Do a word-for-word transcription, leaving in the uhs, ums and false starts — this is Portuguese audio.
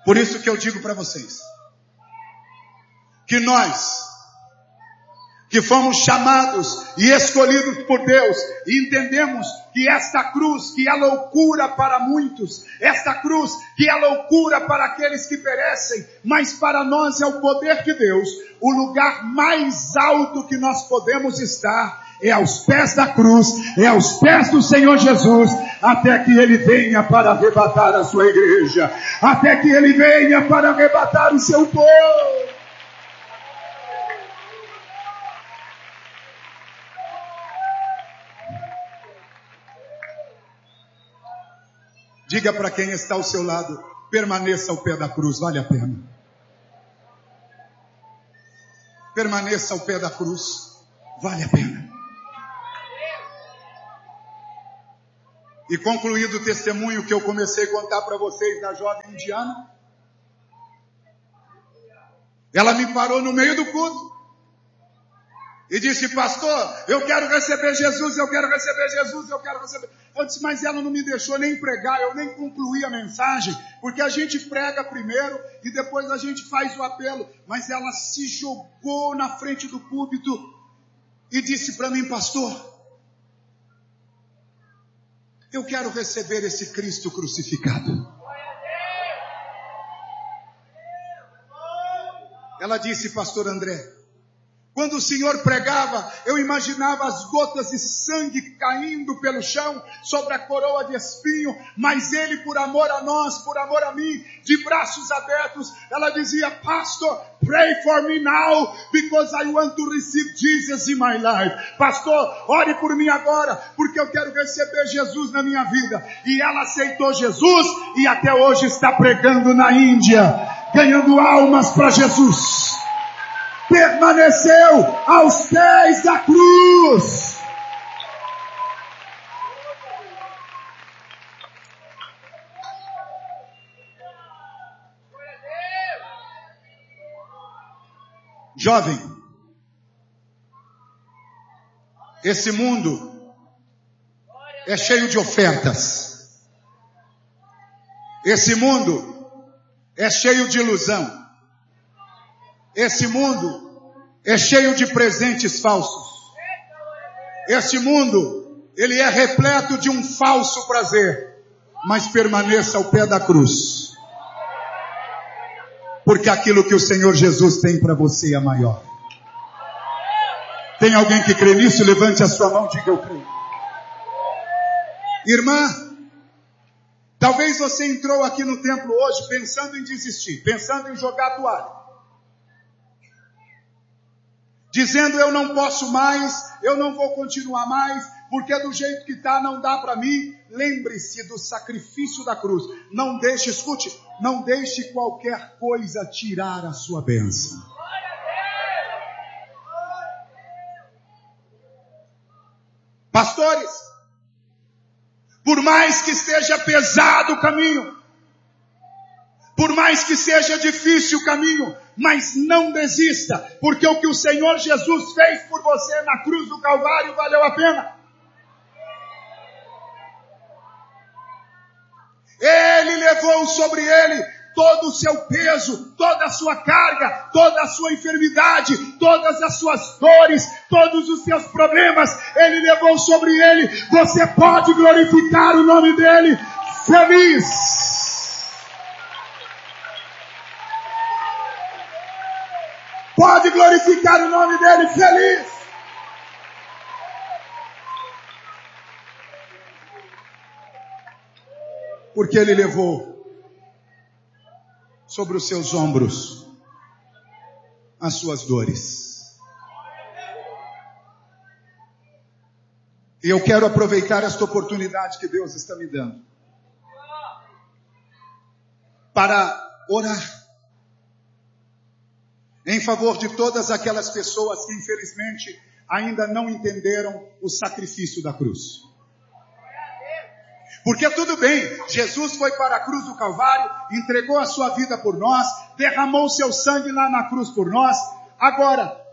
Por isso que eu digo para vocês, que nós, que fomos chamados e escolhidos por Deus, e entendemos que esta cruz, que é loucura para muitos, esta cruz, que é loucura para aqueles que perecem, mas para nós é o poder de Deus, o lugar mais alto que nós podemos estar, é aos pés da cruz, é aos pés do Senhor Jesus, até que Ele venha para arrebatar a sua igreja, até que Ele venha para arrebatar o seu povo. Diga para quem está ao seu lado, permaneça ao pé da cruz, vale a pena. Permaneça ao pé da cruz, vale a pena. E concluído o testemunho que eu comecei a contar para vocês da jovem indiana, ela me parou no meio do culto e disse: pastor, eu quero receber Jesus, eu quero receber Jesus, eu quero receber. Eu disse: mas ela não me deixou nem pregar, eu nem concluí a mensagem, porque a gente prega primeiro e depois a gente faz o apelo. Mas ela se jogou na frente do púlpito e disse para mim: pastor, eu quero receber esse Cristo crucificado. Ela disse: pastor André, quando o Senhor pregava, eu imaginava as gotas de sangue caindo pelo chão sobre a coroa de espinho, mas Ele, por amor a nós, por amor a mim, de braços abertos, ela dizia: pastor, pray for me now, because I want to receive Jesus in my life. Pastor, ore por mim agora, porque eu quero receber Jesus na minha vida. E ela aceitou Jesus e até hoje está pregando na Índia, ganhando almas para Jesus. Permaneceu aos pés da cruz. Jovem, esse mundo é cheio de ofertas. Esse mundo é cheio de ilusão. Esse mundo é cheio de presentes falsos. Esse mundo, ele é repleto de um falso prazer. Mas permaneça ao pé da cruz, porque aquilo que o Senhor Jesus tem para você é maior. Tem alguém que crê nisso? Levante a sua mão e diga: eu creio. Irmã, talvez você entrou aqui no templo hoje pensando em desistir, pensando em jogar a toalha, dizendo: eu não posso mais, eu não vou continuar mais, porque do jeito que está não dá para mim. Lembre-se do sacrifício da cruz. Não deixe, escute, não deixe qualquer coisa tirar a sua bênção. Pastores, por mais que esteja pesado o caminho, por mais que seja difícil o caminho, mas não desista, porque o que o Senhor Jesus fez por você na cruz do Calvário valeu a pena. Ele levou sobre ele todo o seu peso, toda a sua carga, toda a sua enfermidade, todas as suas dores, todos os seus problemas. Ele levou sobre ele. Você pode glorificar o nome dele feliz. Pode glorificar o nome dele feliz. Porque ele levou sobre os seus ombros as suas dores. E eu quero aproveitar esta oportunidade que Deus está me dando para orar em favor de todas aquelas pessoas que infelizmente ainda não entenderam o sacrifício da cruz. Porque tudo bem, Jesus foi para a cruz do Calvário, entregou a sua vida por nós, derramou o seu sangue lá na cruz por nós. Agora,